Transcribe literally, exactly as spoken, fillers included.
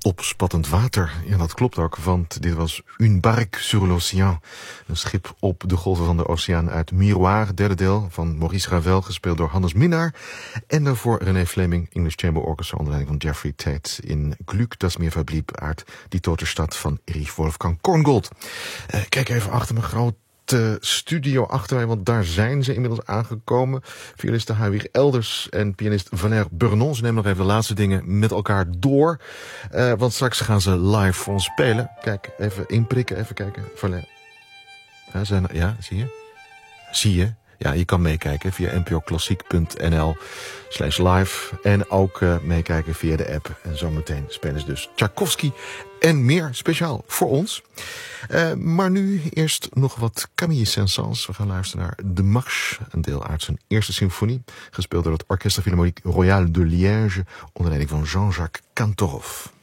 op spattend water. Ja, dat klopt ook, want dit was Une barque sur l'océan. Een schip op de golven van de oceaan uit Miroir, derde deel van Maurice Ravel, gespeeld door Hannes Minnaar. En daarvoor René Fleming, English Chamber Orchestra, onder leiding van Jeffrey Tate in Glück, das mir verblieb, uit Die Tote Stad van Erich Wolfgang Korngold. Uh, kijk even achter mijn grote studio achter mij, want daar zijn ze inmiddels aangekomen. Violiste Heiwig Elders en pianist Valère Burnon. Ze nemen nog even de laatste dingen met elkaar door. Uh, want straks gaan ze live voor ons spelen. Kijk, even inprikken, even kijken. Valère. Ja, zijn, ja, zie je? Zie je? Ja, je kan meekijken via npoklassiek.nl slash live. En ook uh, meekijken via de app. En zometeen spelen ze dus Tchaikovsky en meer speciaal voor ons. Uh, maar nu eerst nog wat Camille Saint-Saëns. We gaan luisteren naar De Marche, een deel uit zijn eerste symfonie. Gespeeld door het Orchestre Philharmonique Royal de Liège onder leiding van Jean-Jacques Kantorov.